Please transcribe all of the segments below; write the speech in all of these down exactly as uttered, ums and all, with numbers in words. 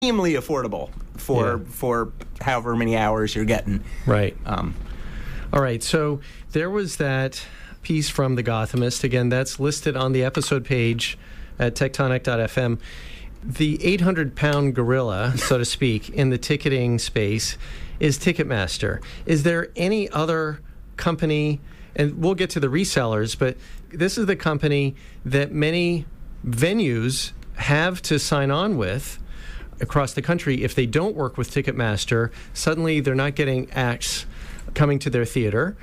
extremely affordable for Yeah. for however many hours you're getting. Right. Um, All right. So there was that piece from The Gothamist. Again, that's listed on the episode page at tectonic dot f m. The eight hundred pound gorilla, so to speak, in the ticketing space is Ticketmaster. Is there any other company, and we'll get to the resellers, but this is the company that many venues have to sign on with across the country. If they don't work with Ticketmaster, suddenly they're not getting acts coming to their theater,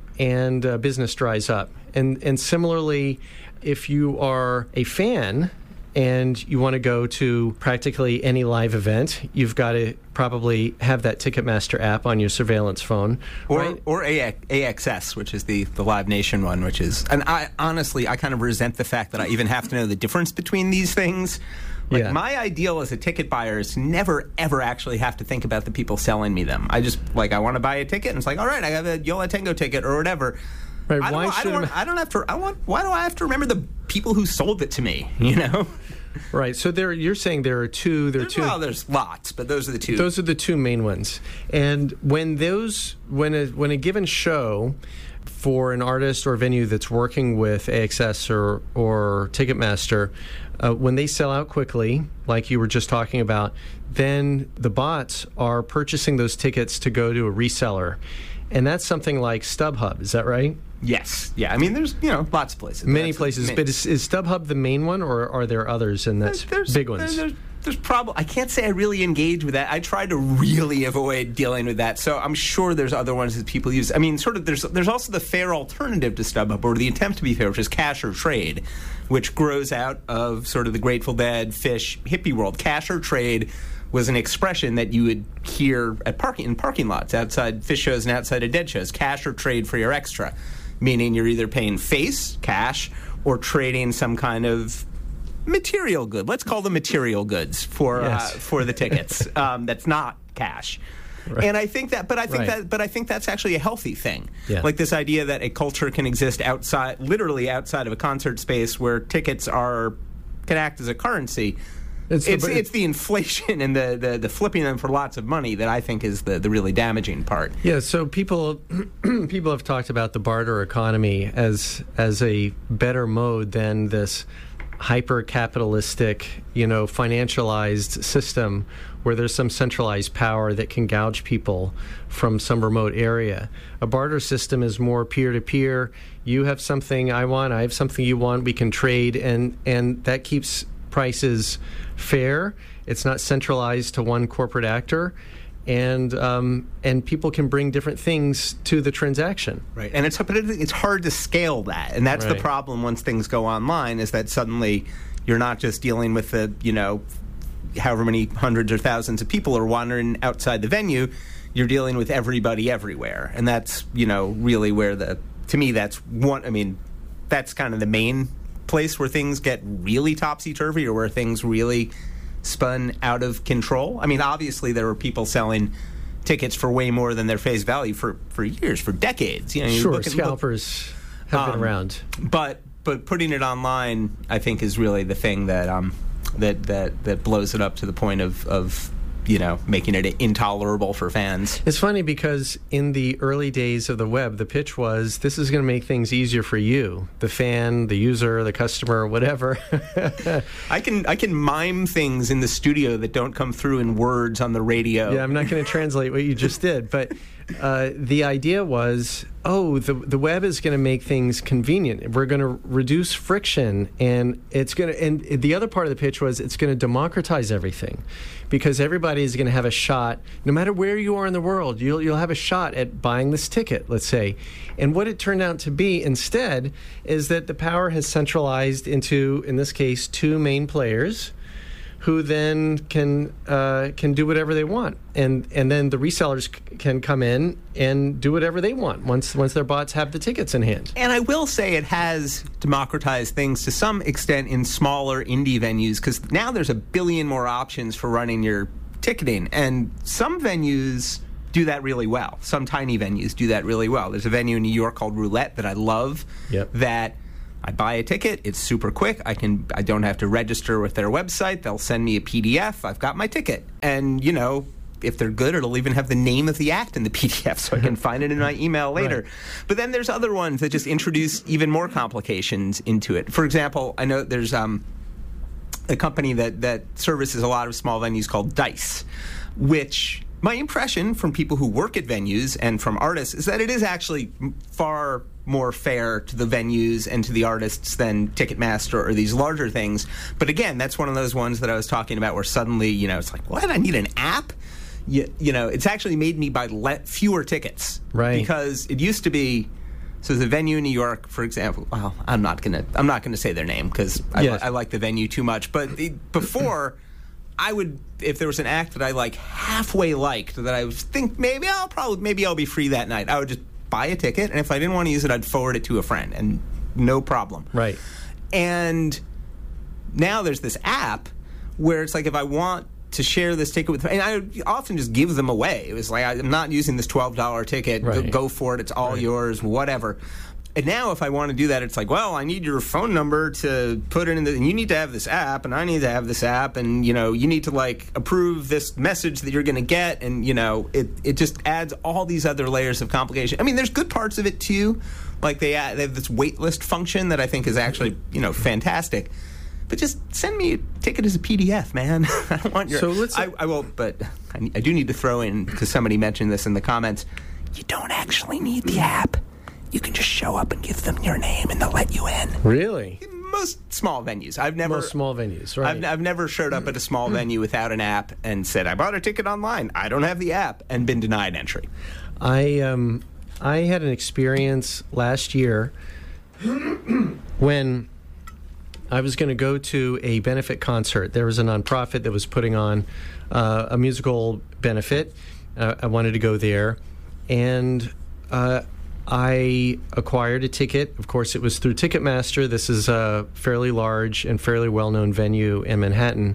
and uh, business dries up. And and similarly, if you are a fan and you want to go to practically any live event, you've got to probably have that Ticketmaster app on your surveillance phone. Or right? or A X S, which is the, the Live Nation one, which is... And I honestly, I kind of resent the fact that I even have to know the difference between these things. Like, Yeah. my ideal as a ticket buyer is to never, ever actually have to think about the people selling me them. I just, like, I want to buy a ticket, and it's like, all right, I have a Yo La Tengo ticket or whatever. Right, I, don't, why want- I, should don't, want- a- I don't have to... I want. Why do I have to remember the people who sold it to me, you know? Right. So there, you're saying there are two... There are There's, two. well, there's lots, but those are the two. Those are the two main ones. And when those, when a when a given show for an artist or venue that's working with A X S or or Ticketmaster, uh, when they sell out quickly, like you were just talking about, then the bots are purchasing those tickets to go to a reseller, and that's something like StubHub. Is that right? Yes. Yeah. I mean, there's, you know, lots of places. Many That's- places, many- but is, is StubHub the main one, or are there others? And that's there's, big ones. There's, there's probably, I can't say I really engage with that. I try to really avoid dealing with that. So I'm sure there's other ones that people use. I mean, sort of, there's there's also the fair alternative to StubHub, or the attempt to be fair, which is Cash or Trade, which grows out of sort of the Grateful Dead, Fish, hippie world. Cash or Trade was an expression that you would hear at parking in parking lots, outside Fish shows and outside of Dead shows. Cash or trade for your extra, meaning you're either paying face, cash, or trading some kind of material good. Let's call them material goods for Yes. uh, for the tickets. um, that's not cash. Right. And I think that, but I think Right. that, but I think that's actually a healthy thing. Yeah. Like this idea that a culture can exist outside, literally outside of a concert space, where tickets are can act as a currency. It's It's the- it's, the inflation and the, the, the flipping them for lots of money that I think is the, the really damaging part. Yeah, so people people have talked about the barter economy as as a better mode than this hyper capitalistic, you know, financialized system where there's some centralized power that can gouge people from some remote area. A barter system is more peer to peer. You have something I want, I have something you want, we can trade, and and that keeps prices fair. It's not centralized to one corporate actor, and um, and people can bring different things to the transaction. Right, and it's but it, it's hard to scale that, and that's Right. the problem once things go online. Is that suddenly you're not just dealing with the you know however many hundreds or thousands of people are wandering outside the venue. You're dealing with everybody everywhere, and that's you know really where the to me that's one. I mean, that's kind of the main place where things get really topsy-turvy, or where things really spun out of control. I mean, obviously there were people selling tickets for way more than their face value for, for years, for decades. You know, you Sure, look at- look- scalpers have been Um, around. but but putting it online, I think, is really the thing that um that that, that blows it up to the point of, of you know making it intolerable for fans. It's funny because in the early days of the web, the pitch was this is going to make things easier for you, the fan, the user, the customer, whatever. I can I can mime things in the studio that don't come through in words on the radio. Yeah, I'm not going to translate what you just did, but uh, the idea was, oh, the the web is going to make things convenient. We're going to reduce friction, and it's going to. And the other part of the pitch was it's going to democratize everything, because everybody is going to have a shot, no matter where you are in the world. You'll you'll have a shot at buying this ticket, let's say. And what it turned out to be instead is that the power has centralized into, in this case, two main players, who then can uh, can do whatever they want, and and then the resellers c- can come in and do whatever they want once once their bots have the tickets in hand. And I will say it has democratized things to some extent in smaller indie venues, because now there's a billion more options for running your ticketing, and some venues do that really well. Some tiny venues do that really well. There's a venue in New York called Roulette that I love. Yep. That I buy a ticket. It's super quick. I can. I don't have to register with their website. They'll send me a P D F. I've got my ticket. And, you know, if they're good, it'll even have the name of the act in the P D F so I can find it in my email later. Right. But then there's other ones that just introduce even more complications into it. For example, I know there's um, a company that, that services a lot of small venues called Dice, which my impression from people who work at venues and from artists is that it is actually far more fair to the venues and to the artists than Ticketmaster or these larger things. But again, that's one of those ones that I was talking about where suddenly, you know, it's like, what? I need an app? You, you know, it's actually made me buy le- fewer tickets. Right. Because it used to be, so there's a venue in New York, for example. Well, I'm not gonna, I'm not gonna say their name because I, Yes. I like the venue too much. But the, before, I would, if there was an act that I like halfway liked, that I would think maybe I'll probably, maybe I'll be free that night, I would just buy a ticket, and if I didn't want to use it, I'd forward it to a friend, and no problem. Right. And now there's this app where it's like if I want to share this ticket with, and I often just give them away. It was like, I'm not using this twelve dollars ticket. Right. Go, go for it. It's all Right. yours, whatever. And now if I want to do that, it's like, well, I need your phone number to put it in the, and you need to have this app, and I need to have this app, and, you know, you need to, like, approve this message that you're going to get, and, you know, it, it just adds all these other layers of complication. I mean, there's good parts of it, too. Like, they, add, they have this wait list function that I think is actually, you know, fantastic. But just send me a ticket as a P D F, man. I don't want your... So let's... I, I will, but I, I do need to throw in, because somebody mentioned this in the comments, you don't actually need the app. You can just show up and give them your name, and they'll let you in. Really? Most small venues. I've never Most small venues, right? I've, I've never showed up at a small venue without an app and said, I bought a ticket online. I don't have the app, and been denied entry. I um, I had an experience last year when I was going to go to a benefit concert. There was a nonprofit that was putting on uh, a musical benefit. Uh, I wanted to go there, and uh, I acquired a ticket. Of course, it was through Ticketmaster. This is a fairly large and fairly well-known venue in Manhattan.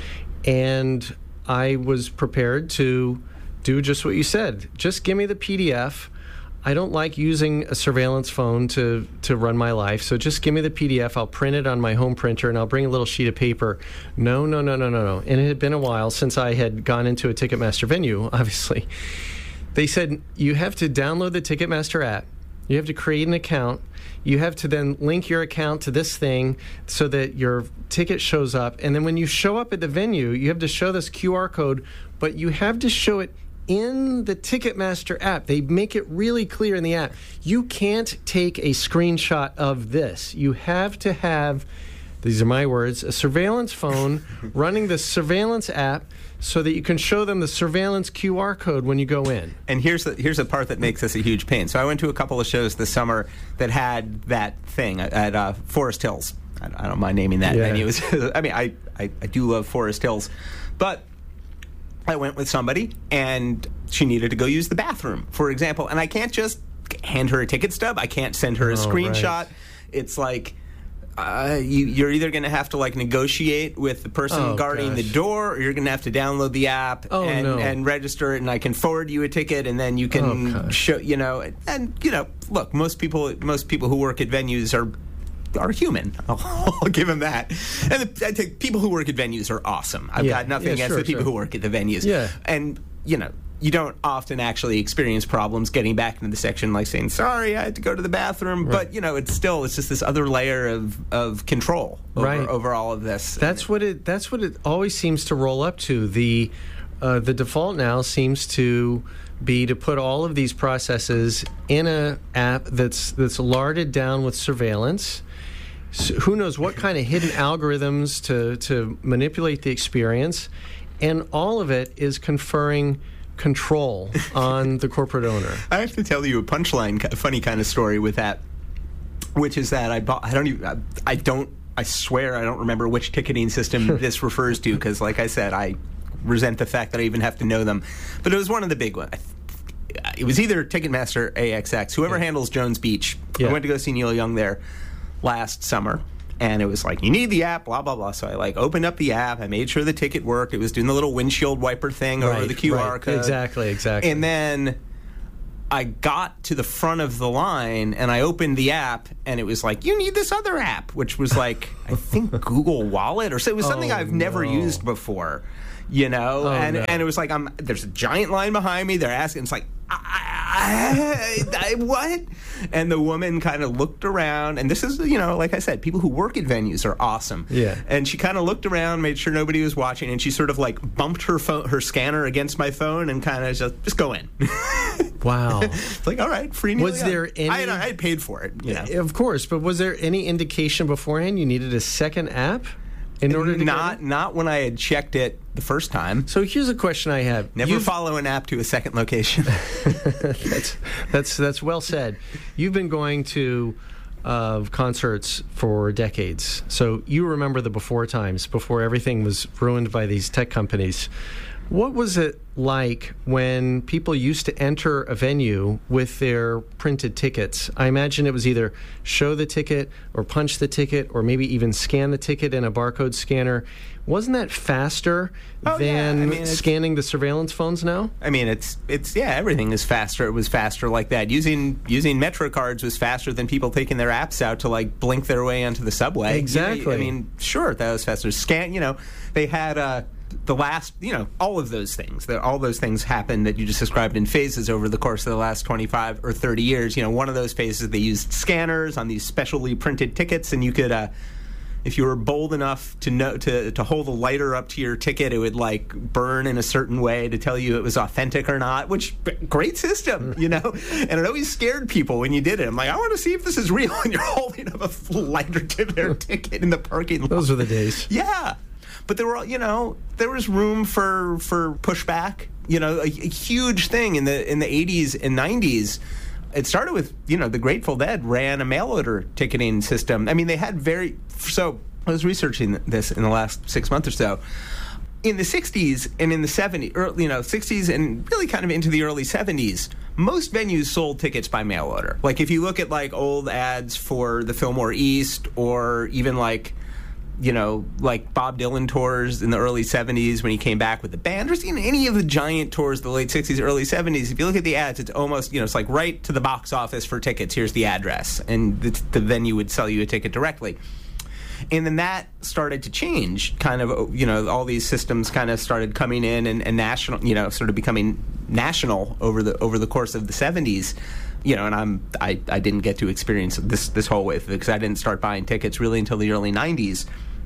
And I was prepared to do just what you said. Just give me the P D F. I don't like using a surveillance phone to, to run my life, so just give me the P D F. I'll print it on my home printer, and I'll bring a little sheet of paper. No, no, no, no, no, no. And it had been a while since I had gone into a Ticketmaster venue, obviously. They said, you have to download the Ticketmaster app. You have to create an account. You have to then link your account to this thing so that your ticket shows up. And then when you show up at the venue, you have to show this Q R code, but you have to show it in the Ticketmaster app. They make it really clear in the app. You can't take a screenshot of this. You have to have, these are my words, a surveillance phone running the surveillance app so that you can show them the surveillance Q R code when you go in. And here's the, here's the part that makes this a huge pain. So I went to a couple of shows this summer that had that thing at, at uh, Forest Hills. I, I don't mind naming that Yeah. venue. I mean, I, I, I do love Forest Hills. But I went with somebody, and she needed to go use the bathroom, for example. And I can't just hand her a ticket stub. I can't send her a Oh, screenshot. right. It's like... Uh, you, you're either going to have to like negotiate with the person Oh, guarding gosh. the door, or you're going to have to download the app Oh, and, no. and register it, and I can forward you a ticket, and then you Oh, can gosh. show, you know, and, and you know, look, most people, most people who work at venues are are human. I'll, I'll give them that. And the, I think people who work at venues are awesome. I've Yeah. got nothing Yeah, against sure, the people sure. who work at the venues. Yeah. And you know, you don't often actually experience problems getting back into the section, like saying, sorry, I had to go to the bathroom. Right. But, you know, it's still, it's just this other layer of, of control over, Right. over all of this. That's what it. That's what it always seems to roll up to. The uh, the default now seems to be to put all of these processes in a app that's that's larded down with surveillance. So who knows what kind of hidden algorithms to to manipulate the experience, and all of it is conferring control on the corporate owner. I have to tell you a punchline, a funny kind of story with that, which is that I bought, I don't even, I don't, I swear I don't remember which ticketing system this refers to, because like I said, I resent the fact that I even have to know them. But it was one of the big ones. It was either Ticketmaster, A X X, whoever Yeah. handles Jones Beach. Yeah. I went to go see Neil Young there last summer. And it was like, you need the app, blah, blah, blah. So I, like, opened up the app. I made sure the ticket worked. It was doing the little windshield wiper thing over Right, the Q R right. code. Exactly, exactly. And then I got to the front of the line and I opened the app and it was like, you need this other app, which was like, I think Google Wallet or so. It was something Oh, I've never no. used before, you know? Oh, and no. and it was like, I'm there's a giant line behind me. They're asking, it's like, I, I, I, what? And the woman kind of looked around, and this is, you know, like I said, people who work at venues are awesome. Yeah. And she kind of looked around, made sure nobody was watching, and she sort of like bumped her phone, her scanner against my phone, and kind of just just go in. Wow. It's like, all right, free. Was nearly there on. any- I had, I had paid for it. You know, Of course, but was there any indication beforehand you needed a second app in order to not get not when I had checked it the first time. it? So here's a question I have. Never You've- follow an app to a second location. that's that's that's well said. You've been going to uh, concerts for decades, so you remember the before times, before everything was ruined by these tech companies. What was it like when people used to enter a venue with their printed tickets? I imagine it was either show the ticket or punch the ticket or maybe even scan the ticket in a barcode scanner. Wasn't that faster Oh, yeah. than I mean, it's- scanning the surveillance phones now? I mean, it's it's yeah, everything is faster. It was faster like that. Using using Metro cards was faster than people taking their apps out to like blink their way onto the subway. Exactly. You know, I mean, sure, that was faster. Scan, you know, they had uh, the last, you know, all of those things. That all those things happened that you just described in phases over the course of the last twenty-five or thirty years. You know, one of those phases they used scanners on these specially printed tickets, and you could. Uh, If you were bold enough to know to to hold a lighter up to your ticket, it would like burn in a certain way to tell you it was authentic or not. Which great system, you know. And it always scared people when you did it. I'm like, I want to see if this is real, and you're holding up a lighter to their ticket in the parking lot. Those were the days. Yeah, but there were, you know, there was room for for pushback. You know, a, a huge thing in the in the eighties and nineties. It started with, you know, the Grateful Dead ran a mail order ticketing system. I mean, they had very so. I was researching this in the last six months or so. In the sixties and in the seventies, early, you know, sixties and really kind of into the early seventies, most venues sold tickets by mail order. Like if you look at like old ads for the Fillmore East or even like, you know, like Bob Dylan tours in the early seventies when he came back with the band, or seen any of the giant tours of the late sixties, early seventies, if you look at the ads, it's almost, you know, it's like right to the box office for tickets, here's the address, and the, the venue would sell you a ticket directly. And then that started to change, kind of, you know, all these systems kind of started coming in and, and national, you know, sort of becoming national over the over the course of the seventies. You know, and I'm I, I didn't get to experience this this whole way because I didn't start buying tickets really until the early nineties.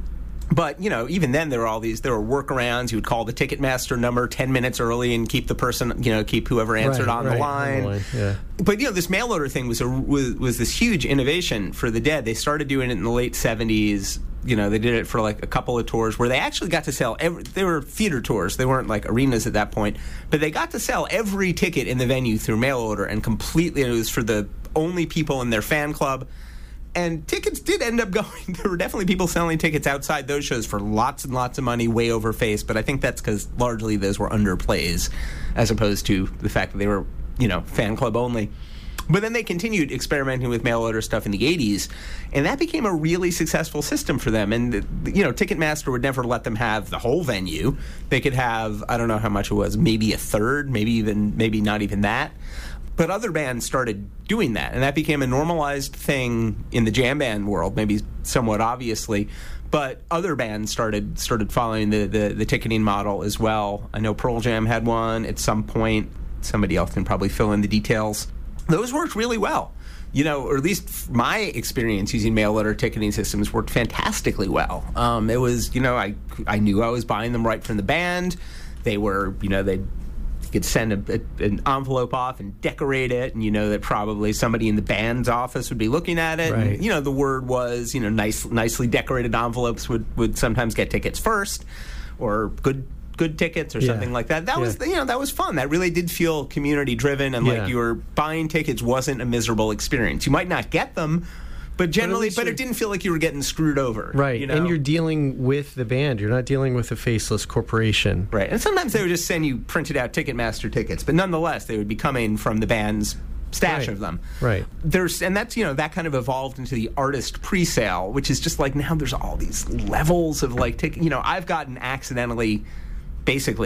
But, you know, even then there were all these, there were workarounds. You would call the Ticketmaster number ten minutes early and keep the person, you know, keep whoever answered Right, on, right, the line. on the line. Yeah. But, you know, this mail order thing was, a, was was this huge innovation for the Dead. They started doing it in the late seventies. You know, they did it for like a couple of tours where they actually got to sell every, they were theater tours. They weren't like arenas at that point. But they got to sell every ticket in the venue through mail order, and completely, and it was for the only people in their fan club. And tickets did end up going. There were definitely people selling tickets outside those shows for lots and lots of money, way over face. But I think that's because largely those were underplays, as opposed to the fact that they were, you know, fan club only. But then they continued experimenting with mail order stuff in the eighties, and that became a really successful system for them. And, you know, Ticketmaster would never let them have the whole venue. They could have, I don't know how much it was, maybe a third, maybe even, maybe not even that. But other bands started doing that, and that became a normalized thing in the jam band world, maybe somewhat obviously. But other bands started started following the, the, the ticketing model as well. I know Pearl Jam had one at some point. Somebody else can probably fill in the details. Those worked really well. You know, or at least my experience using mail order ticketing systems worked fantastically well. Um, it was, you know, I, I knew I was buying them right from the band. They were, you know, they'd you could send a, a, an envelope off and decorate it, and you know that probably somebody in the band's office would be looking at it. Right. And, you know, the word was, you know, nice, nicely decorated envelopes would, would sometimes get tickets first, or good good tickets or Yeah. something like that. That Yeah. was, you know, that was fun. That really did feel community driven, and Yeah. like you were buying tickets wasn't a miserable experience. You might not get them, but generally, least but, you're- it didn't feel like you were getting screwed over. Right, You know? and you're dealing with the band. You're not dealing with a faceless corporation. Right, and sometimes they would just send you printed out Ticketmaster tickets, but nonetheless, they would be coming from the band's stash Right. of them. Right. There's, and that's, you know, that kind of evolved into the artist pre-sale, which is just like now there's all these levels of like ticket. You know, I've gotten accidentally, basically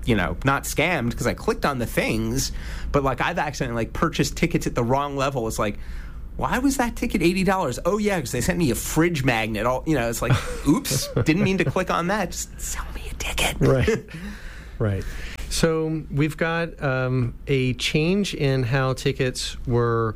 you know, not scammed because I clicked on the things, but like I've accidentally like purchased tickets at the wrong level. It's like, why was that ticket eighty dollars? Oh yeah, because they sent me a fridge magnet. All you know, it's like, oops, didn't mean to click on that. Just sell me a ticket. Right, right. So we've got um, a change in how tickets were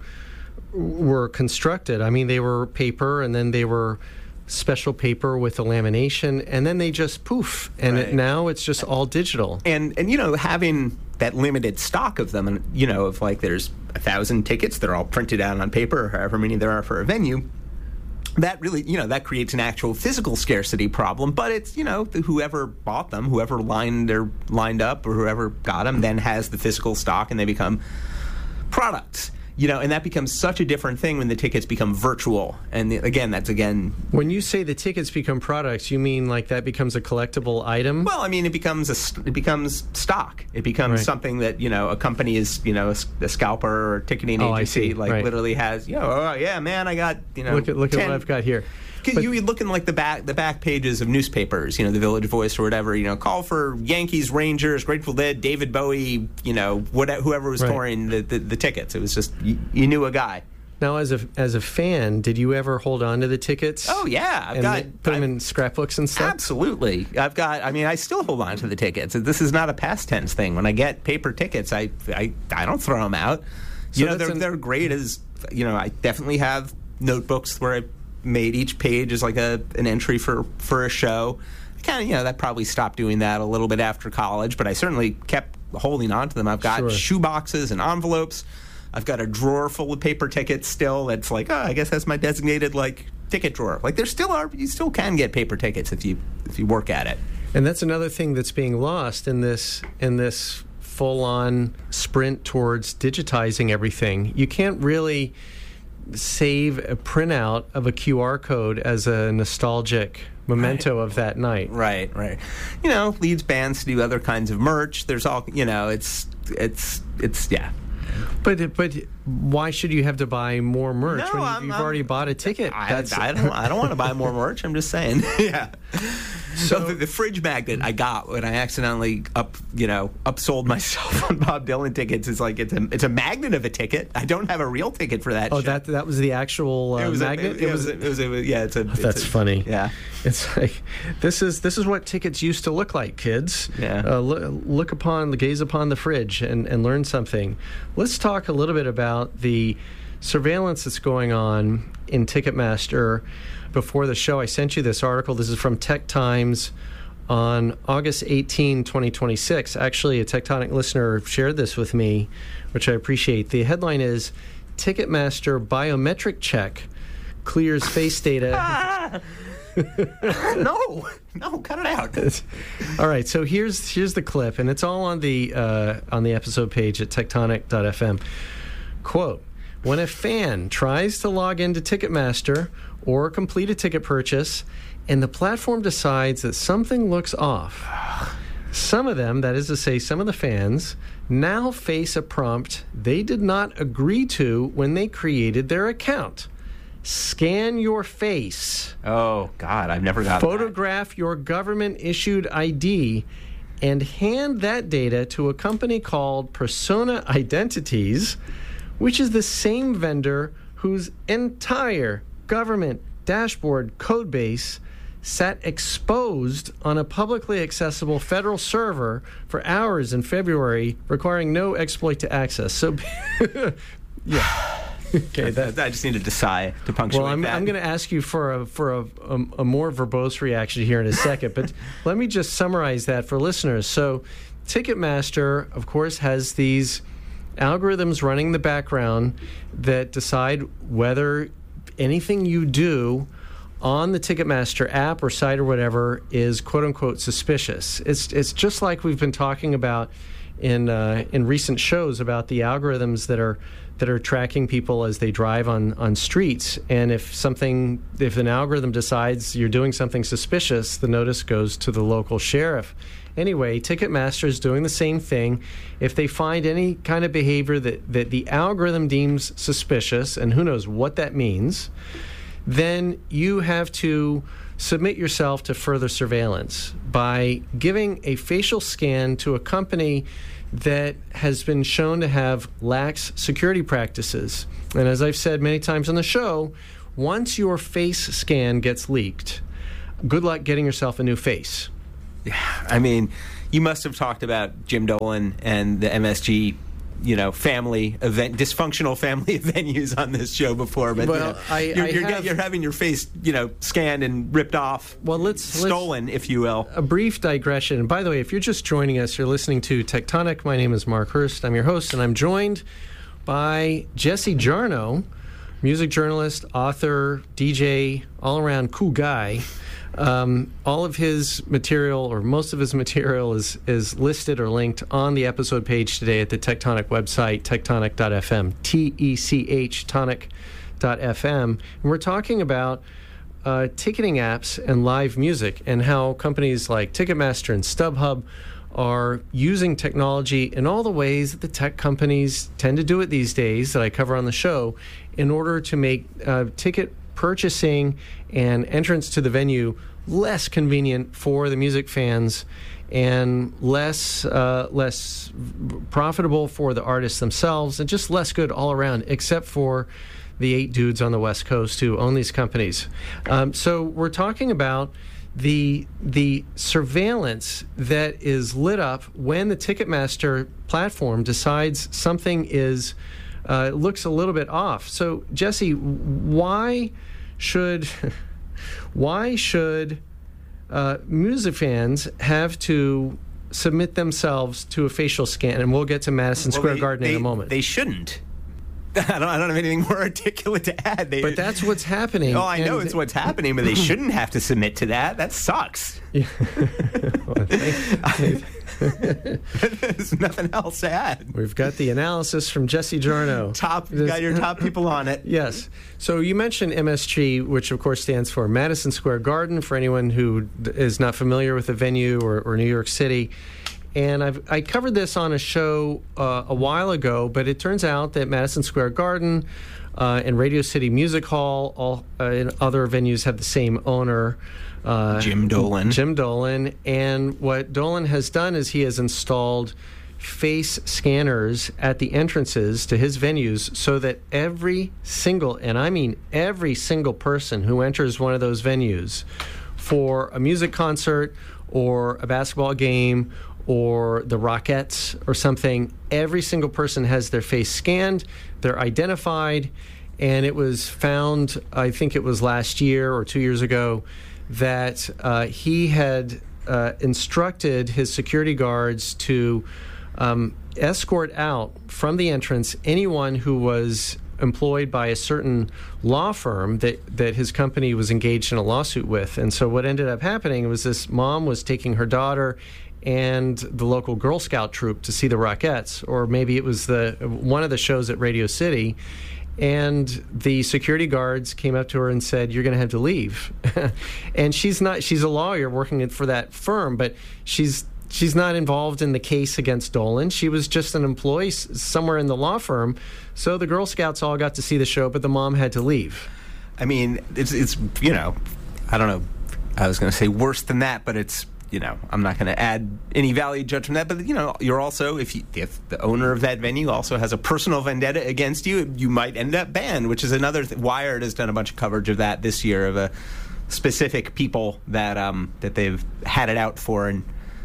were constructed. I mean, they were paper, and then they were special paper with a lamination, and then they just poof, and right. it, now it's just all digital. And and you know, having that limited stock of them, and you know, if like there's a thousand tickets, they're all printed out on paper, or however many there are for a venue. That really, you know, that creates an actual physical scarcity problem. But it's, you know, whoever bought them, whoever lined or lined up, or whoever got them, then has the physical stock, and they become products. You know, and that becomes such a different thing when the tickets become virtual. And the, again, that's again... When you say the tickets become products, you mean like that becomes a collectible item? Well, I mean, it becomes a, it becomes stock. It becomes right. something something that, you know, a company is, you know, a, a scalper or ticketing oh, agency, like right. literally has, you know, oh, yeah, man, I got, you know... Look at, look ten, at what I've got here. Because you look in like the back the back pages of newspapers, you know, the Village Voice or whatever, you know, call for Yankees, Rangers, Grateful Dead, David Bowie, you know, whatever, whoever was right. touring the, the, the tickets. It was just, you, you knew a guy. Now, as a as a fan, did you ever hold on to the tickets? Oh, yeah. I've and got, put them I've, in scrapbooks and stuff? Absolutely. I've got, I mean, I still hold on to the tickets. This is not a past tense thing. When I get paper tickets, I I, I don't throw them out. You So know, they're, an, they're great as, you know, I definitely have notebooks where I made each page as like a an entry for, for a show. I kind of, you know, that probably stopped doing that a little bit after college, but I certainly kept holding on to them. I've got Sure. shoe boxes and envelopes. I've got a drawer full of paper tickets still that's like, oh, I guess that's my designated, like, ticket drawer. Like, there still are, you still can get paper tickets if you if you work at it. And that's another thing that's being lost in this in this full-on sprint towards digitizing everything. You can't really save a printout of a Q R code as a nostalgic memento right. of that night. Right, right. You know, leads bands to do other kinds of merch. There's all, you know, it's, it's, it's, yeah. But but why should you have to buy more merch No, when I'm, you've I'm, already bought a ticket? I, That's, I don't. I don't want to buy more merch. I'm just saying. yeah. So, so the, the fridge magnet I got when I accidentally up, you know, upsold myself on Bob Dylan tickets is like it's a it's a magnet of a ticket. I don't have a real ticket for that. Oh, shit. that that was the actual uh, it was magnet. A, it, it was. A, it was. A, yeah. It's a. Oh, it's that's a, funny. Yeah. It's like this is this is what tickets used to look like, kids. Yeah. Uh, look, look upon, gaze upon the fridge, and and learn something. Let's talk a little bit about the surveillance that's going on in Ticketmaster. Before the show, I sent you this article. This is from Tech Times on August eighteenth, twenty twenty-six. Actually, a Tectonic listener shared this with me, which I appreciate. The headline is, Ticketmaster biometric check clears face data. no, no, cut it out. All right, so here's here's the clip, and it's all on the uh, on the episode page at tectonic dot f m. Quote, when a fan tries to log into Ticketmaster or complete a ticket purchase, and the platform decides that something looks off, some of them, that is to say some of the fans, now face a prompt they did not agree to when they created their account. Scan your face. Oh, God, I've never got Photograph that. your government-issued I D and hand that data to a company called Persona Identities, which is the same vendor whose entire government dashboard code base sat exposed on a publicly accessible federal server for hours in February, requiring no exploit to access. So, yeah. Okay, that, I just needed to sigh to punctuate well, I'm, that. I'm going to ask you for a for a, a, a more verbose reaction here in a second, but let me just summarize that for listeners. So, Ticketmaster, of course, has these algorithms running in the background that decide whether anything you do on the Ticketmaster app or site or whatever is quote unquote suspicious. It's it's just like we've been talking about in uh, in recent shows about the algorithms that are that are tracking people as they drive on, on streets. And if something, if an algorithm decides you're doing something suspicious, the notice goes to the local sheriff. Anyway, Ticketmaster is doing the same thing. If they find any kind of behavior that, that the algorithm deems suspicious, and who knows what that means, then you have to submit yourself to further surveillance by giving a facial scan to a company that has been shown to have lax security practices. And as I've said many times on the show, once your face scan gets leaked, good luck getting yourself a new face. Yeah, I mean, you must have talked about Jim Dolan and the M S G, you know, family event, dysfunctional family venues on this show before. But well, you know, I, you're, I you're, have, you're having your face, you know, scanned and ripped off. Well, let's stolen, let's, if you will. A brief digression. And by the way, if you're just joining us, you're listening to Tectonic. My name is Mark Hurst. I'm your host, and I'm joined by Jesse Jarnow, music journalist, author, D J, all-around cool guy. Um, all of his material, or most of his material, is is listed or linked on the episode page today at the Tectonic website, tectonic dot f m, T E C H, tonic dot f m. And we're talking about uh, ticketing apps and live music and how companies like Ticketmaster and StubHub are using technology in all the ways that the tech companies tend to do it these days that I cover on the show in order to make uh, ticket purchasing and entrance to the venue less convenient for the music fans and less uh, less profitable for the artists themselves, and just less good all around, except for the eight dudes on the West Coast who own these companies. Um, so we're talking about the the surveillance that is lit up when the Ticketmaster platform decides something is uh, looks a little bit off. So Jesse, why should why should uh, music fans have to submit themselves to a facial scan? And we'll get to Madison well, Square they, Garden they, in a moment. They shouldn't. I don't, I don't have anything more articulate to add. They, but that's what's happening. Oh, I know it's what's happening, but they shouldn't have to submit to that. That sucks. Yeah. Well, thank, There's nothing else to add. We've got the analysis from Jesse Jarnow. Top, you got your top people on it. Yes. So you mentioned M S G, which of course stands for Madison Square Garden, for anyone who is not familiar with the venue, or, or New York City. And I've, I covered this on a show uh, a while ago, but it turns out that Madison Square Garden uh, and Radio City Music Hall all, uh, and other venues have the same owner. Uh, Jim Dolan. Jim Dolan. And what Dolan has done is he has installed face scanners at the entrances to his venues so that every single, and I mean every single person who enters one of those venues for a music concert or a basketball game or the Rockettes or something, every single person has their face scanned, they're identified, and it was found, I think it was last year or two years ago, that uh, he had uh, instructed his security guards to um, escort out from the entrance anyone who was employed by a certain law firm that, that his company was engaged in a lawsuit with. And so what ended up happening was this mom was taking her daughter and the local Girl Scout troop to see the Rockettes, or maybe it was the one of the shows at Radio City, and the security guards came up to her and said, "You're going to have to leave." And she's not she's a lawyer working for that firm, but she's she's not involved in the case against Dolan. She was just an employee somewhere in the law firm. So the Girl Scouts all got to see the show, but the mom had to leave. I mean, it's it's you know, I don't know. I was going to say worse than that, but it's, you know, I'm not going to add any value judged from that. But, you know, you're also, if you, if the owner of that venue also has a personal vendetta against you, you might end up banned, which is another th- Wired has done a bunch of coverage of that this year, of a specific people that um, that they've had it out for and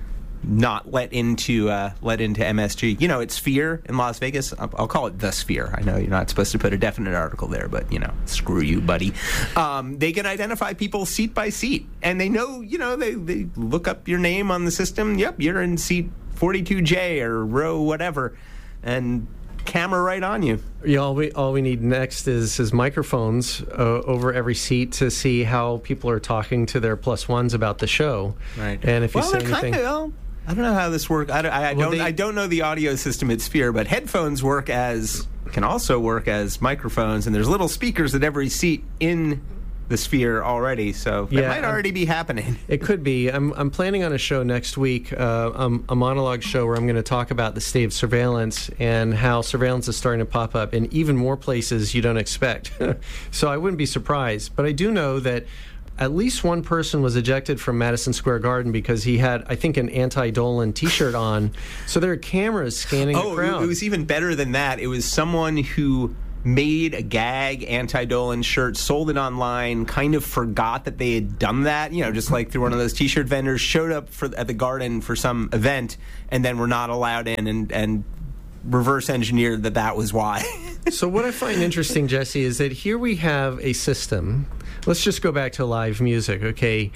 not let into uh, let into M S G. You know, it's Sphere in Las Vegas. I'll, I'll call it the Sphere. I know you're not supposed to put a definite article there, but, you know, screw you, buddy. Um, they can identify people seat by seat, and they know, you know, they, they look up your name on the system. Yep, you're in seat forty-two J or row whatever, and camera right on you. Yeah, all we all we need next is is microphones uh, over every seat to see how people are talking to their plus ones about the show. Right. And if you well, say they're anything. Kind of, well, I don't know how this works. I don't, I, I, Well, don't, they- I don't know the audio system at Sphere, but headphones work as can also work as microphones, and there's little speakers at every seat in the Sphere already, so that Yeah, might um, already be happening. It could be. I'm I'm planning on a show next week, uh, um, a monologue show where I'm going to talk about the state of surveillance and how surveillance is starting to pop up in even more places you don't expect. So I wouldn't be surprised. But I do know that at least one person was ejected from Madison Square Garden because he had, I think, an anti-Dolan T-shirt on. So there are cameras scanning oh, the crowd. It was even better than that. It was someone who made a gag anti-Dolan shirt, sold it online, kind of forgot that they had done that, you know, just like through one of those T-shirt vendors, showed up for, at the Garden for some event, and then were not allowed in, and, and reverse engineered that that was why. So what I find interesting, Jesse, is that here we have a system. Let's just go back to live music, okay?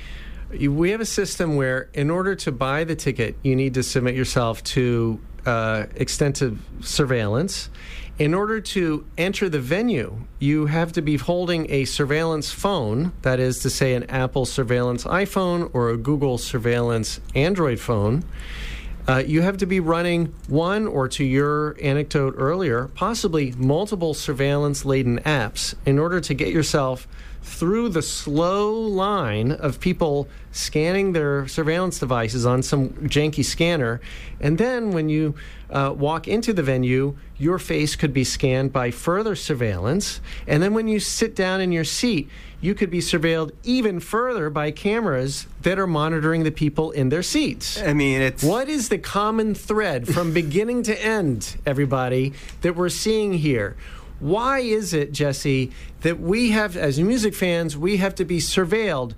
We have a system where in order to buy the ticket, you need to submit yourself to uh, extensive surveillance. In order to enter the venue, you have to be holding a surveillance phone, that is to say an Apple surveillance iPhone or a Google surveillance Android phone. Uh, you have to be running one, or to your anecdote earlier, possibly multiple surveillance-laden apps in order to get yourself through the slow line of people scanning their surveillance devices on some janky scanner. And then when you uh, walk into the venue, your face could be scanned by further surveillance. And then when you sit down in your seat, you could be surveilled even further by cameras that are monitoring the people in their seats. I mean, it's... What is the common thread from beginning to end, everybody, that we're seeing here? Why is it, Jesse, that we have, as music fans, we have to be surveilled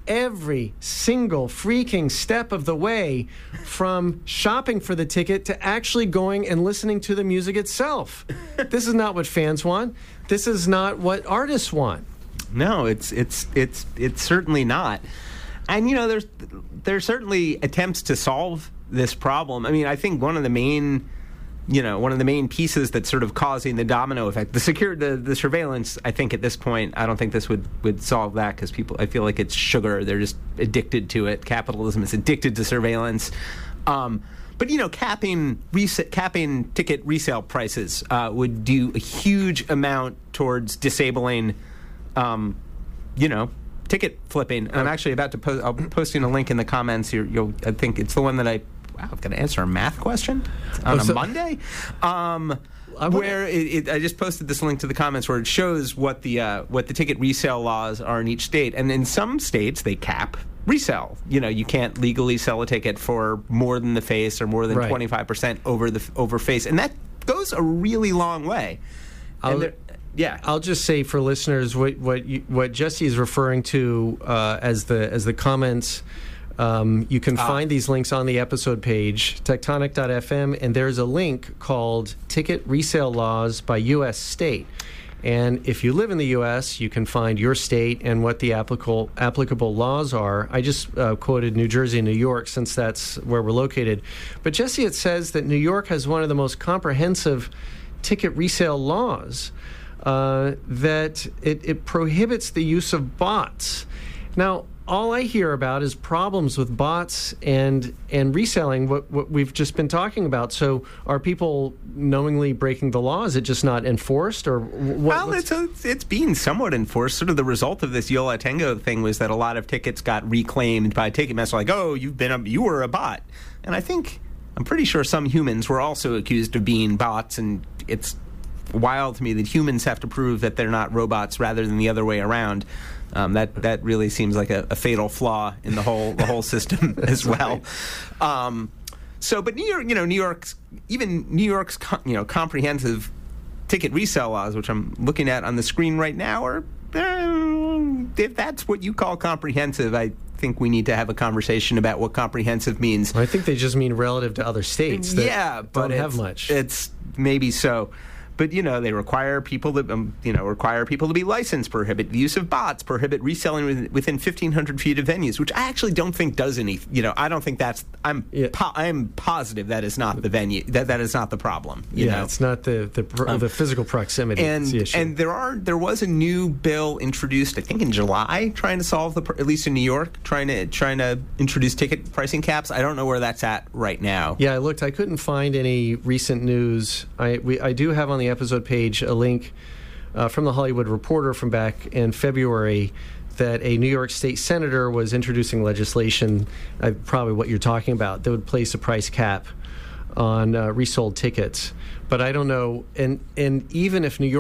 every single freaking step of the way, from shopping for the ticket to actually going and listening to the music itself? This is not what fans want. This is not what artists want. No, it's it's it's it's certainly not. And you know, there's there's certainly attempts to solve this problem. I mean, I think one of the main you know, one of the main pieces that's sort of causing the domino effect, the secure, the, the surveillance, I think at this point, I don't think this would, would solve that, because people, I feel like it's sugar. They're just addicted to it. Capitalism is addicted to surveillance. Um, but, you know, capping res- capping ticket resale prices uh, would do a huge amount towards disabling, um, you know, ticket flipping. And I'm actually about to post, I'll be posting a link in the comments here. You'll, I think it's the one that I, wow, I'm going to answer a math question on oh, a so, Monday. Um, where it, it, I just posted this link to the comments where it shows what the uh, what the ticket resale laws are in each state, and in some states they cap resale. You know, you can't legally sell a ticket for more than the face or more than right. twenty-five percent over the over face, and that goes a really long way. I'll, there, yeah, I'll just say for listeners what what you, what Jesse is referring to uh, as the as the comments. Um, you can find ah. these links on the episode page, tectonic dot f m, and there's a link called Ticket Resale Laws by U S State. And if you live in the U S, you can find your state and what the applicable applicable laws are. I just uh, quoted New Jersey and New York, since that's where we're located. But, Jesse, it says that New York has one of the most comprehensive ticket resale laws, uh, that it, it prohibits the use of bots. Now, all I hear about is problems with bots and and reselling, what, what we've just been talking about. So are people knowingly breaking the law? Is it just not enforced? Or what, Well, it's, a, it's being somewhat enforced. Sort of the result of this Yo La Tengo thing was that a lot of tickets got reclaimed by Ticketmaster, like, oh, you've been a, you were a bot. And I think, I'm pretty sure some humans were also accused of being bots, and it's wild to me that humans have to prove that they're not robots rather than the other way around. Um, that that really seems like a, a fatal flaw in the whole the whole system as well. Right. Um, so, but New York, you know, New York's even New York's co- you know comprehensive ticket resale laws, which I'm looking at on the screen right now, are uh, if that's what you call comprehensive, I think we need to have a conversation about what comprehensive means. I think they just mean relative to other states that yeah, but don't have much. It's maybe so. But, you know, they require people to, um, you know, require people to be licensed, prohibit the use of bots, prohibit reselling within fifteen hundred feet of venues, which I actually don't think does any, you know, I don't think that's, I'm yeah. po- I'm positive that is not the venue, that that is not the problem. You yeah, know? It's not the the, pr- um, the physical proximity. And, the issue. and there are, there was a new bill introduced, I think in July, trying to solve the, at least in New York, trying to, trying to introduce ticket pricing caps. I don't know where that's at right now. Yeah, I looked, I couldn't find any recent news. I, we, I do have on the episode page a link uh, from the Hollywood Reporter from back in February that a New York State senator was introducing legislation, uh, probably what you're talking about, that would place a price cap on uh, resold tickets. But I don't know, and and even if New York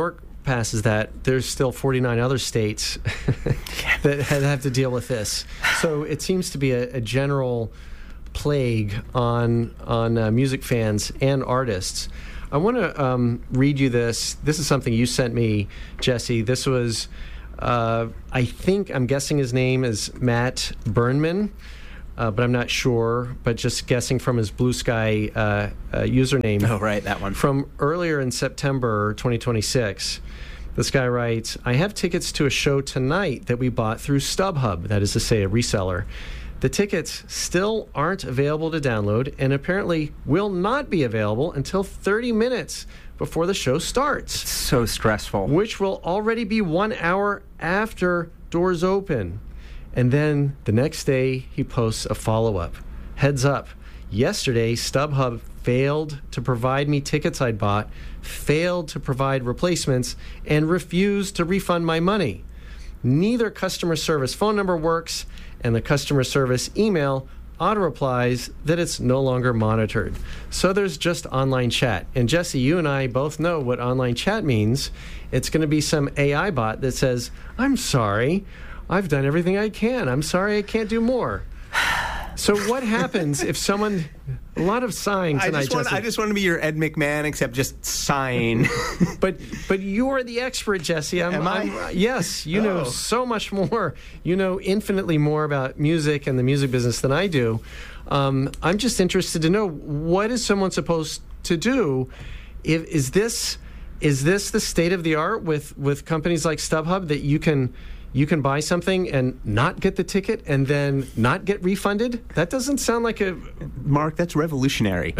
passes that, there's still forty-nine other states that have to deal with this. So it seems to be a, a general plague on on uh, music fans and artists. I want to um, read you this. This is something you sent me, Jesse. This was, uh, I think, I'm guessing his name is Matt Burnman. Uh, but I'm not sure, but just guessing from his Blue Sky uh, uh, username. Oh, right, that one. From earlier in September twenty twenty-six, this guy writes, I have tickets to a show tonight that we bought through StubHub, that is to say, a reseller. The tickets still aren't available to download and apparently will not be available until thirty minutes before the show starts. It's so stressful. Which will already be one hour after doors open. And then the next day, he posts a follow-up. Heads up. Yesterday, StubHub failed to provide me tickets I'd bought, failed to provide replacements, and refused to refund my money. Neither customer service phone number works, and the customer service email auto-replies that it's no longer monitored. So there's just online chat. And Jesse, you and I both know what online chat means. It's going to be some A I bot that says, I'm sorry, I've done everything I can. I'm sorry I can't do more. So what happens if someone... A lot of sighing tonight, I just, want, Jesse. I just want to be your Ed McMahon, except just sighing. but but you're the expert, Jesse. I'm, Am I? I'm, yes, you oh. know so much more. You know infinitely more about music and the music business than I do. Um, I'm just interested to know, what is someone supposed to do? If, is this is this the state of the art with, with companies like StubHub, that you can... You can buy something and not get the ticket and then not get refunded? That doesn't sound like a... Mark, that's revolutionary.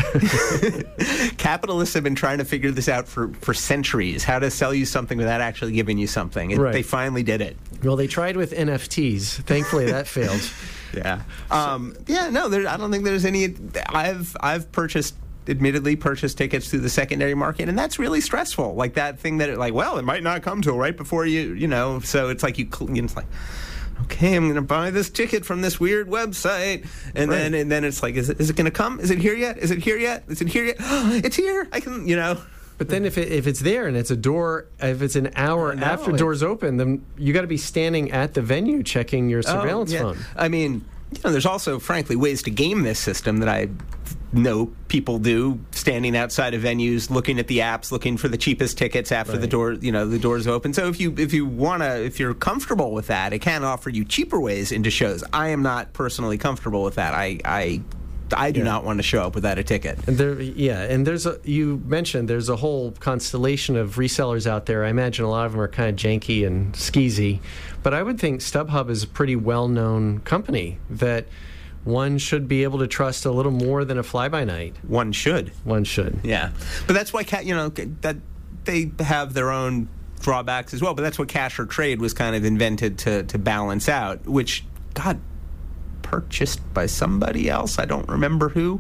Capitalists have been trying to figure this out for, for centuries, how to sell you something without actually giving you something. It, right. They finally did it. Well, they tried with N F Ts. Thankfully, that failed. Yeah. Um, yeah, no, there, I don't think there's any... I've I've purchased... admittedly purchased tickets through the secondary market, and that's really stressful. Like that thing that, it, like, well, it might not come till right before you, you know, so it's like you, you know, it's like, okay, I'm going to buy this ticket from this weird website, and right. then and then it's like, is it, is it going to come? Is it here yet? Is it here yet? Is it here yet? It's here. I can, you know. But then if it, if it's there and it's a door, if it's an hour no, after doors open, then you got to be standing at the venue checking your surveillance oh, yeah. phone. I mean, you know, there's also, frankly, ways to game this system that I know people do, standing outside of venues, looking at the apps, looking for the cheapest tickets after right. the door, you know, the doors open. So if you if you wanna, if you're comfortable with that, it can offer you cheaper ways into shows. I am not personally comfortable with that. I I, I do yeah. not want to show up without a ticket. And there, yeah, and there's a, you mentioned there's a whole constellation of resellers out there. I imagine a lot of them are kind of janky and skeezy, but I would think StubHub is a pretty well-known company that one should be able to trust a little more than a fly-by-night. One should. One should. Yeah. But that's why, you know, that they have their own drawbacks as well. But that's what Cash or Trade was kind of invented to, to balance out, which, God, purchased by somebody else. I don't remember who.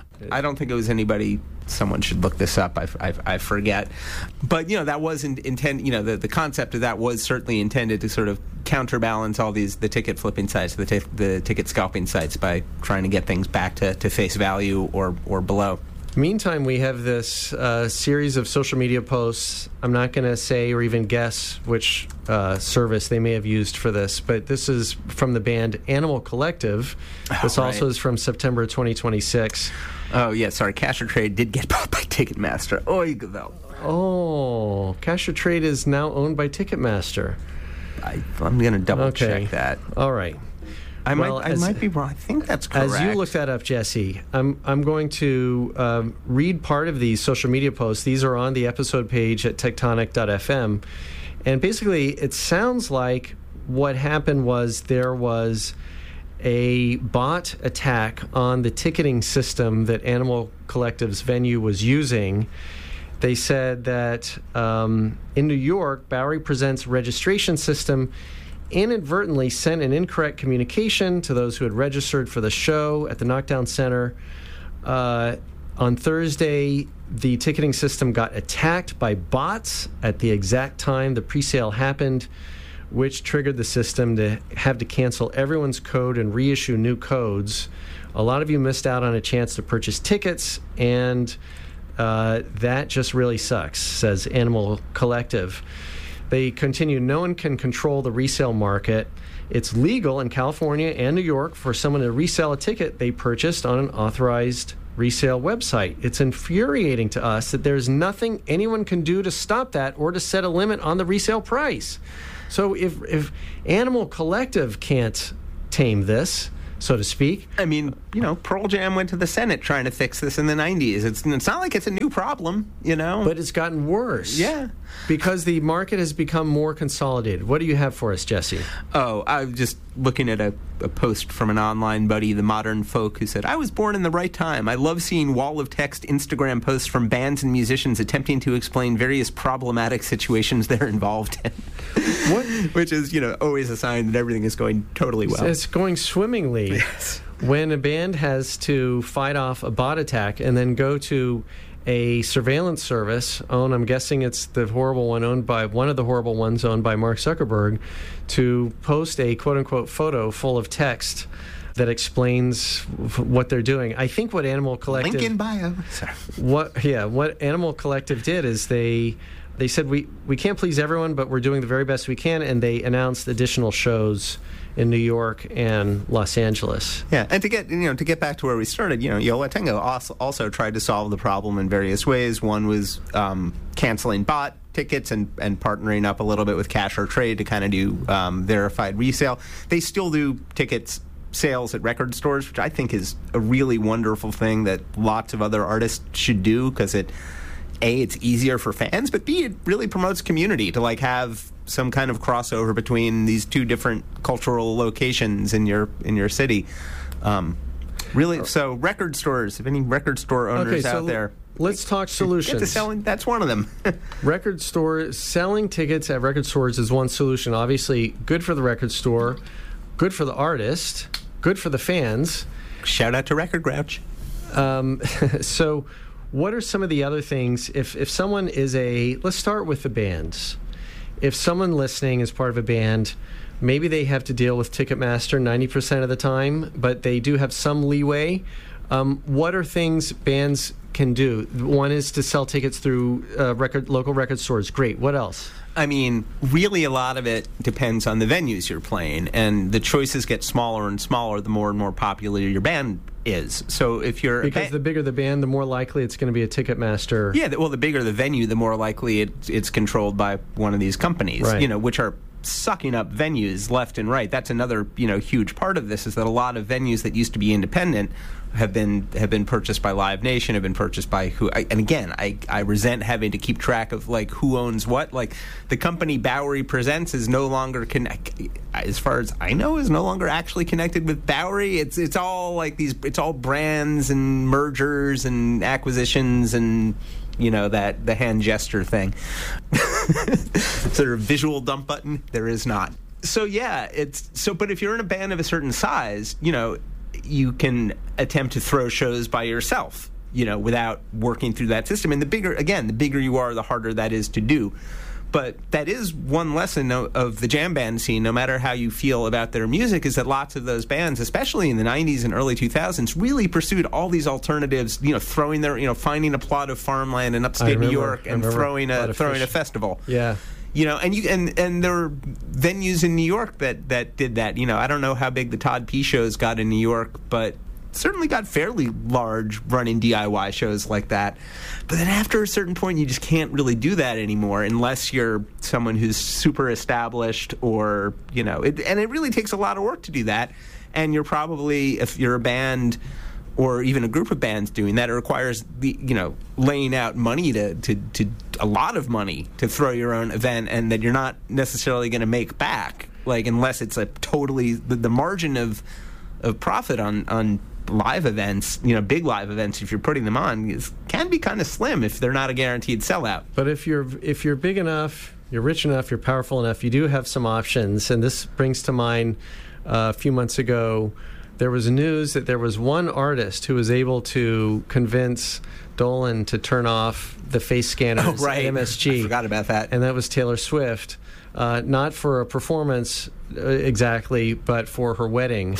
I don't think it was anybody. Someone should look this up. I, I, I forget. But, you know, that was in, intended, you know, the, the concept of that was certainly intended to sort of counterbalance all these, the ticket flipping sites, the, t- the ticket scalping sites, by trying to get things back to, to face value or, or below. Meantime, we have this uh, series of social media posts. I'm not going to say or even guess which uh, service they may have used for this, but this is from the band Animal Collective. Oh, this right. also is from September twenty twenty-six. Oh, yeah, sorry. Cash or Trade did get bought by Ticketmaster. Oy, Gavel. Oh, Cash or Trade is now owned by Ticketmaster. I, I'm going to double okay. check that. All right. I well, might, I as, might be wrong. I think that's correct. As you look that up, Jesse, I'm I'm going to um, read part of these social media posts. These are on the episode page at tectonic dot f m. And basically, it sounds like what happened was there was a bot attack on the ticketing system that Animal Collective's venue was using. They said that um, in New York, Bowery Presents registration system inadvertently sent an incorrect communication to those who had registered for the show at the Knockdown Center. Uh, on Thursday, the ticketing system got attacked by bots at the exact time the presale happened, which triggered the system to have to cancel everyone's code and reissue new codes. A lot of you missed out on a chance to purchase tickets, and Uh, that just really sucks, says Animal Collective. They continue, no one can control the resale market. It's legal in California and New York for someone to resell a ticket they purchased on an authorized resale website. It's infuriating to us that there's nothing anyone can do to stop that or to set a limit on the resale price. So if if Animal Collective can't tame this, so to speak. I mean, you know, Pearl Jam went to the Senate trying to fix this in the nineties. It's, it's not like it's a new problem, you know? But it's gotten worse. Yeah. Because the market has become more consolidated. What do you have for us, Jesse? Oh, I'm just looking at a, a post from an online buddy, The Modern Folk, who said, I was born in the right time. I love seeing wall of text Instagram posts from bands and musicians attempting to explain various problematic situations they're involved in. What? Which is, you know, always a sign that everything is going totally well. It's going swimmingly. Yes. When a band has to fight off a bot attack and then go to a surveillance service owned, I'm guessing it's the horrible one owned by, one of the horrible ones owned by Mark Zuckerberg, to post a quote-unquote photo full of text that explains what they're doing. I think what Animal Collective... Link in bio. Sorry. What, yeah, what Animal Collective did is they... They said, we, we can't please everyone, but we're doing the very best we can, and they announced additional shows in New York and Los Angeles. Yeah, and to get you know to get back to where we started, you know, Yo La Tengo also, also tried to solve the problem in various ways. One was um, canceling bot tickets and, and partnering up a little bit with Cash or Trade to kind of do um, verified resale. They still do tickets sales at record stores, which I think is a really wonderful thing that lots of other artists should do, because it... A, it's easier for fans, but B, it really promotes community to like have some kind of crossover between these two different cultural locations in your in your city. Um, really, so record stores, if any record store owners okay, so out there, let's talk solutions. Get to selling, that's one of them. Record store selling tickets at record stores is one solution. Obviously, good for the record store, good for the artist, good for the fans. Shout out to Record Grouch. Um, so. What are some of the other things, if if someone is a, let's start with the bands. If someone listening is part of a band, maybe they have to deal with Ticketmaster ninety percent of the time, but they do have some leeway. Um, what are things bands can do? One is to sell tickets through uh, record local record stores. Great. What else? I mean, really a lot of it depends on the venues you're playing, and the choices get smaller and smaller the more and more popular your band is. So if you're... Because ba- the bigger the band, the more likely it's going to be a Ticketmaster... Yeah, well, the bigger the venue, the more likely it, it's controlled by one of these companies, right. you know, which are sucking up venues left and right. That's another, you know, huge part of this, is that a lot of venues that used to be independent have been have been purchased by Live Nation, have been purchased by who. I, and again, I, I resent having to keep track of like who owns what. Like the company Bowery Presents is no longer connect, as far as I know, is no longer actually connected with Bowery. It's it's all like these. It's all brands and mergers and acquisitions and, you know, that the hand gesture thing. Sort of visual dump button. There is not. So yeah, it's so. But if you're in a band of a certain size, you know, you can attempt to throw shows by yourself, you know, without working through that system. And the bigger, again, the bigger you are, the harder that is to do. But that is one lesson of the jam band scene, no matter how you feel about their music, is that lots of those bands, especially in the nineties and early two thousands, really pursued all these alternatives, you know, throwing their, you know, finding a plot of farmland in upstate remember, New York and throwing a, throwing fish. a festival. Yeah. You know, and you and, and there were venues in New York that, that did that. You know, I don't know how big the Todd P shows got in New York, but certainly got fairly large running D I Y shows like that. But then after a certain point, you just can't really do that anymore unless you're someone who's super established, or, you know, it, and it really takes a lot of work to do that. And you're probably, if you're a band or even a group of bands doing that, it requires the, you know, laying out money to, to, to a lot of money to throw your own event, and that you're not necessarily going to make back, like, unless it's a totally, the, the margin of of profit on, on live events, you know, big live events, if you're putting them on, is, can be kind of slim if they're not a guaranteed sellout. But if you're if you're big enough, you're rich enough, you're powerful enough, you do have some options. And this brings to mind uh, a few months ago, there was news that there was one artist who was able to convince Dolan to turn off the face scanners oh, right. at M S G. I forgot about that. And that was Taylor Swift. uh, not for a performance uh, exactly, but for her wedding.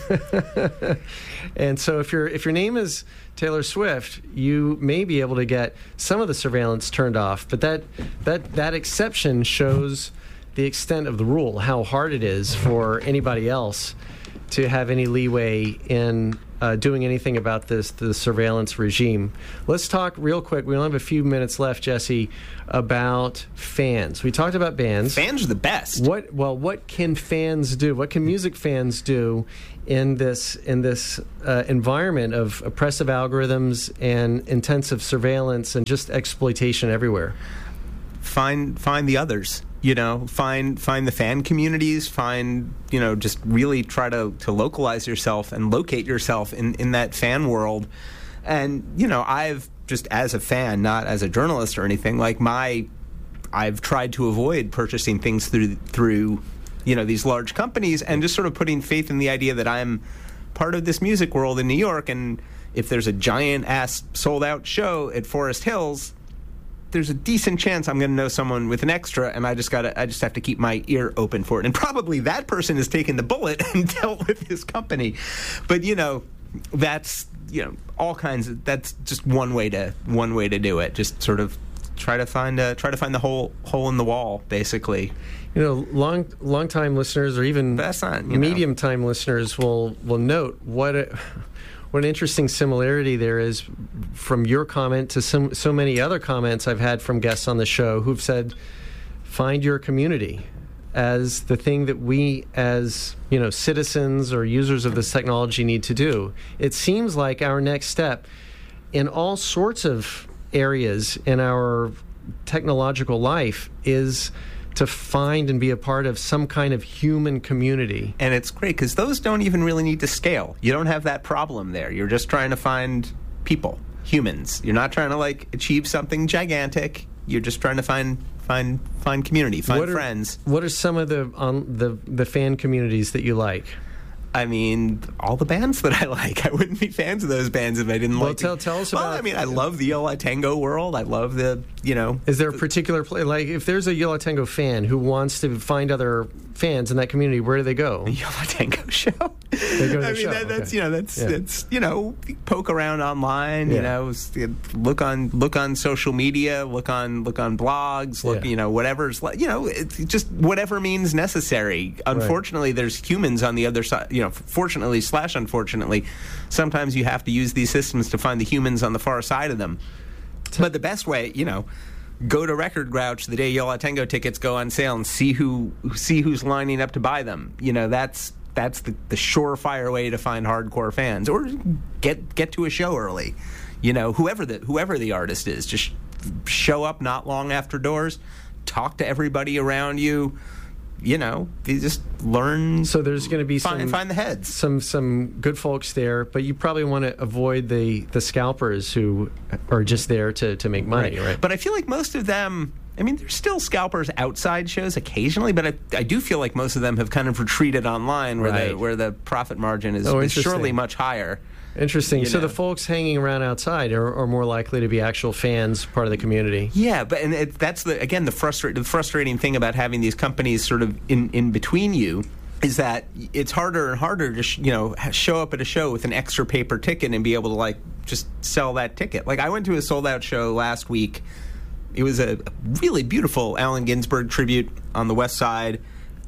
And so if your if your name is Taylor Swift, you may be able to get some of the surveillance turned off, but that that that exception shows the extent of the rule, how hard it is for anybody else to have any leeway in uh, doing anything about this the surveillance regime. Let's talk real quick. We only have a few minutes left, Jesse, about fans. We talked about bands. Fans are the best. What well, what can fans do? What can music fans do in this in this uh, environment of oppressive algorithms and intensive surveillance and just exploitation everywhere? Find find the others. You know, find find the fan communities, find, you know, just really try to, to localize yourself and locate yourself in, in that fan world. And, you know, I've just as a fan, not as a journalist or anything, like my, I've tried to avoid purchasing things through, through, you know, these large companies and just sort of putting faith in the idea that I'm part of this music world in New York. And if there's a giant ass sold out show at Forest Hills, there's a decent chance I'm going to know someone with an extra, and I just got I just have to keep my ear open for it. And probably that person has taken the bullet and dealt with his company. But you know, that's you know all kinds of that's just one way to one way to do it. Just sort of try to find a, try to find the hole hole in the wall, basically. You know, long long time listeners or even that's not, medium know. time listeners will will note what. A, What an interesting similarity there is from your comment to some, so many other comments I've had from guests on the show who've said, find your community as the thing that we as, you know, citizens or users of this technology need to do. It seems like our next step in all sorts of areas in our technological life is to find and be a part of some kind of human community. And it's great because those don't even really need to scale. You don't have that problem there. You're just trying to find people, humans. You're not trying to like achieve something gigantic. You're just trying to find find find community, find what are, friends. What are some of the um, the the fan communities that you like? I mean, all the bands that I like. I wouldn't be fans of those bands if I didn't well, like tell, them. tell us well, about... I mean, I love the Yo La Tengo world. I love the, you know... Is there a the, particular... Play, like, if there's a Yo La Tengo fan who wants to find other fans in that community, where do they go? The Yo La Tengo show. They go to the I mean, show. that, that's, okay. you know, that's, yeah. that's, you know, poke around online, yeah. you know, look on look on social media, look on look on blogs, look, yeah. you know, whatever's, you know, it's just whatever means necessary. Unfortunately, right. There's humans on the other side, you know, fortunately slash unfortunately, sometimes you have to use these systems to find the humans on the far side of them. But the best way, you know, go to Record Grouch the day Yo La Tengo tickets go on sale and see who see who's lining up to buy them. You know, that's that's the, the surefire way to find hardcore fans. Or get get to a show early. You know, whoever the whoever the artist is, just show up not long after doors, talk to everybody around you. You know, you just learn. So there's going to be find, some find the heads, some some good folks there, but you probably want to avoid the, the scalpers who are just there to, to make money, right. right? But I feel like most of them. I mean, there's still scalpers outside shows occasionally, but I, I do feel like most of them have kind of retreated online, where right. the where the profit margin is, oh, is surely much higher. Interesting. You so know. the folks hanging around outside are, are more likely to be actual fans, part of the community. Yeah, but and it, that's the again the frustrating the frustrating thing about having these companies sort of in, in between you is that it's harder and harder to sh- you know show up at a show with an extra paper ticket and be able to like just sell that ticket. Like I went to a sold out show last week. It was a really beautiful Allen Ginsberg tribute on the West Side,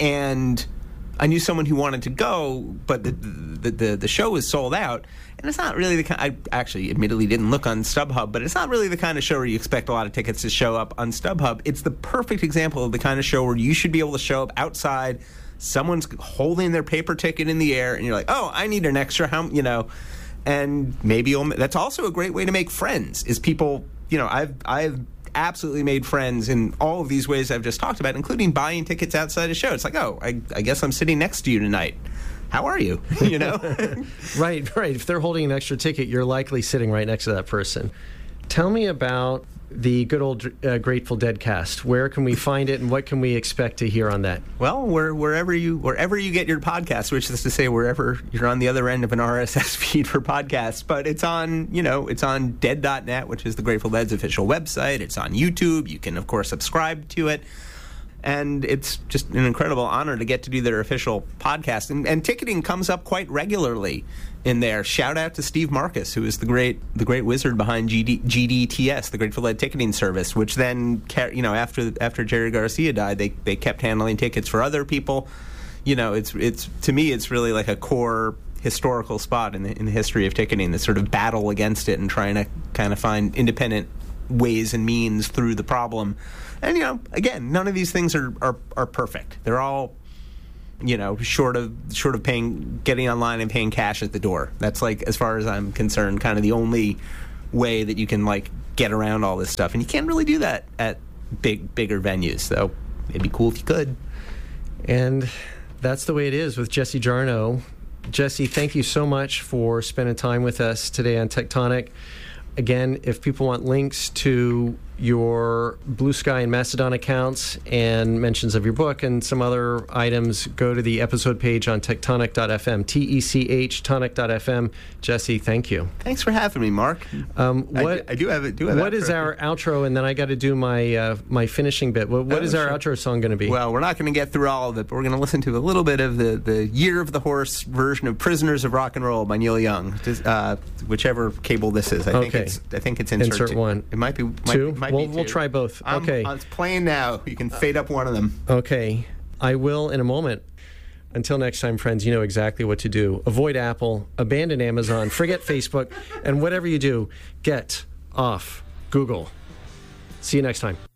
and I knew someone who wanted to go, but the the, the, the show was sold out. And it's not really the kind... I actually admittedly didn't look on StubHub, but it's not really the kind of show where you expect a lot of tickets to show up on StubHub. It's the perfect example of the kind of show where you should be able to show up outside, someone's holding their paper ticket in the air, and you're like, oh, I need an extra, how, you know... And maybe you'll... That's also a great way to make friends, is people... You know, I've I've absolutely made friends in all of these ways I've just talked about, including buying tickets outside a show. It's like, oh, I, I guess I'm sitting next to you tonight. How are you? You know? Right, right. If they're holding an extra ticket, you're likely sitting right next to that person. Tell me about the good old uh, Grateful Dead cast. Where can we find it, and what can we expect to hear on that? Well, where, wherever you wherever you get your podcast, which is to say wherever you're on the other end of an R S S feed for podcasts. But it's on, you know, it's on dead dot net, which is the Grateful Dead's official website. It's on YouTube. You can, of course, subscribe to it. and it's just an incredible honor to get to do their official podcast. And, and ticketing comes up quite regularly in there. Shout out to Steve Marcus, who is the great the great wizard behind G D, G D T S, the Grateful Dead ticketing service, which then, you know, after after Jerry Garcia died, they they kept handling tickets for other people. You know, it's it's to me, it's really like a core historical spot in the, in the history of ticketing, the sort of battle against it and trying to kind of find independent ways and means through the problem. And, you know, again, none of these things are, are, are perfect. They're all, you know, short of short of paying, getting online and paying cash at the door. That's, like, as far as I'm concerned, kind of the only way that you can, like, get around all this stuff. And you can't really do that at big, bigger venues. So it'd be cool if you could. And that's the way it is with Jesse Jarnow. Jesse, thank you so much for spending time with us today on Tectonic. Again, if people want links to your Blue Sky and Mastodon accounts and mentions of your book and some other items, go to the episode page on tectonic dot f m, T E C H, tonic dot f m. Jesse, thank you. Thanks for having me, Mark. Um, what, I, I do have it. Do have what is our outro? And then I got to do my uh, my finishing bit. What, what oh, is our sure. outro song going to be? Well, we're not going to get through all of it, but we're going to listen to a little bit of the, the Year of the Horse version of Prisoners of Rock and Roll by Neil Young, uh, whichever cable this is. I okay. think it's I think it's insert, insert one. It might be might, two. Might we'll, be we'll try both. I'm, okay. It's playing now. You can fade up one of them. Okay. I will in a moment. Until next time, friends, you know exactly what to do. Avoid Apple, abandon Amazon, forget Facebook, and whatever you do, get off Google. See you next time.